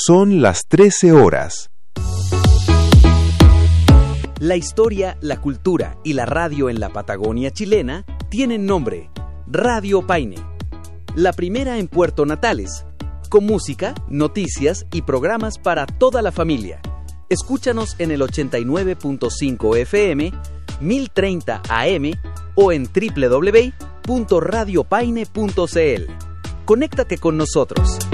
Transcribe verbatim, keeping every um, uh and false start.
Son las trece horas. La historia, la cultura y la radio en la Patagonia chilena tienen nombre: Radio Paine. La primera en Puerto Natales, con música, noticias y programas para toda la familia. Escúchanos en el ochenta y nueve punto cinco F M, mil treinta A M o en doble u doble u doble u punto radio paine punto c l. Conéctate con nosotros.